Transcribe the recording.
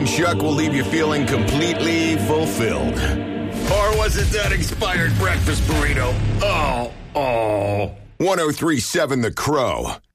and Chuck will leave you feeling completely fulfilled. Or was it that expired breakfast burrito? Oh. 1037 The Crow.